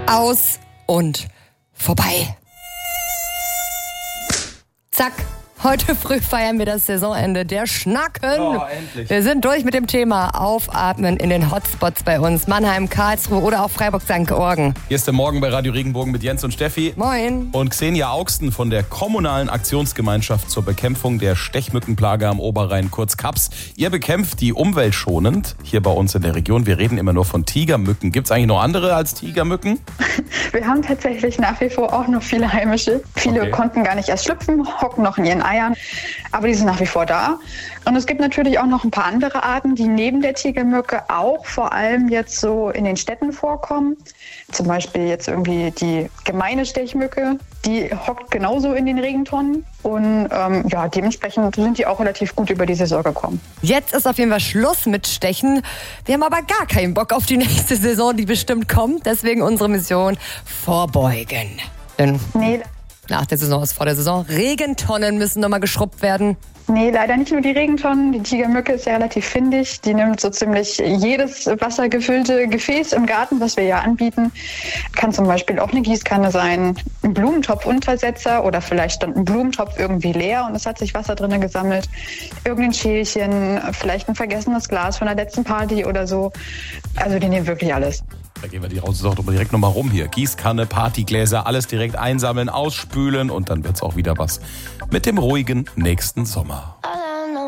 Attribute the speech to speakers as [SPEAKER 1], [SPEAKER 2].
[SPEAKER 1] Aus und vorbei. Zack. Heute früh feiern wir das Saisonende der Schnacken.
[SPEAKER 2] Oh, endlich.
[SPEAKER 1] Wir sind durch mit dem Thema Aufatmen in den Hotspots bei uns. Mannheim, Karlsruhe oder auch Freiburg-St. Georgen.
[SPEAKER 2] Hier ist der Morgen bei Radio Regenbogen mit Jens und Steffi.
[SPEAKER 1] Moin.
[SPEAKER 2] Und Xenia Augsten von der Kommunalen Aktionsgemeinschaft zur Bekämpfung der Stechmückenplage am Oberrhein, kurz KAPS. Ihr bekämpft die umweltschonend hier bei uns in der Region. Wir reden immer nur von Tigermücken. Gibt es eigentlich noch andere als Tigermücken?
[SPEAKER 3] Wir haben tatsächlich nach wie vor auch noch viele heimische. Viele konnten gar nicht erst schlüpfen, hocken noch in ihren Eiern, aber die sind nach wie vor da. Und es gibt natürlich auch noch ein paar andere Arten, die neben der Tigermücke auch vor allem jetzt so in den Städten vorkommen. Zum Beispiel jetzt irgendwie die gemeine Stechmücke, die hockt genauso in den Regentonnen. Und dementsprechend sind die auch relativ gut über die Saison gekommen.
[SPEAKER 1] Jetzt ist auf jeden Fall Schluss mit Stechen. Wir haben aber gar keinen Bock auf die nächste Saison, die bestimmt kommt. Deswegen unsere Mission: vorbeugen. Denn nach der Saison ist vor der Saison. Regentonnen müssen nochmal geschrubbt werden.
[SPEAKER 3] Nee, leider nicht nur die Regentonnen. Die Tigermücke ist ja relativ findig. Die nimmt so ziemlich jedes wassergefüllte Gefäß im Garten, was wir ja anbieten. Kann zum Beispiel auch eine Gießkanne sein, ein Blumentopfuntersetzer oder vielleicht stand ein Blumentopf irgendwie leer und es hat sich Wasser drin gesammelt. Irgendein Schälchen, vielleicht ein vergessenes Glas von der letzten Party oder so. Also die nehmen wirklich alles.
[SPEAKER 2] Da gehen wir direkt nochmal rum hier. Gießkanne, Partygläser, alles direkt einsammeln, ausspülen und dann wird's auch wieder was mit dem ruhigen nächsten Sommer.